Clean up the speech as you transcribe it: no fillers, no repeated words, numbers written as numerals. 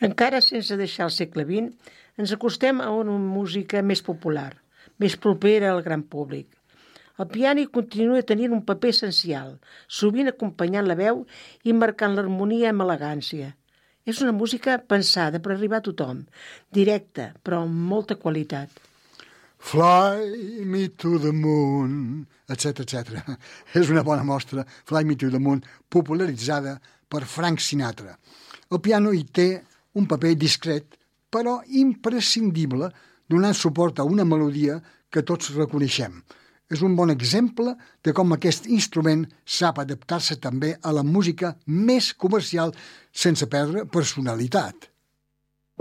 Encara sense deixar el segle XX, ens acostem a una música més popular, més propera al gran públic. El piano hi continua tenint un paper essencial, sovint acompanyant la veu i marcant l'harmonia amb elegància. És una música pensada per arribar a tothom, directa, però amb molta qualitat. Fly me to the moon, etc. És una bona mostra, Fly me to the moon, popularitzada per Frank Sinatra. El piano hi té un paper discret, però imprescindible, donant suport a una melodia que tots reconeixem. És un bon exemple de com aquest instrument sap adaptar-se també a la música més comercial sense perdre personalitat.